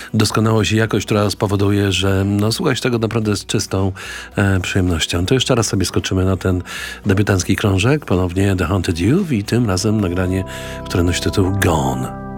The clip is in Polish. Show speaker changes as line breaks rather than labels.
doskonałość i jakość, która spowoduje, że słuchać tego naprawdę z czystą przyjemnością. To jeszcze raz sobie skoczymy na ten debiutancki krążek, ponownie The Haunted Youth i tym razem nagranie, które nosi tytuł Gone.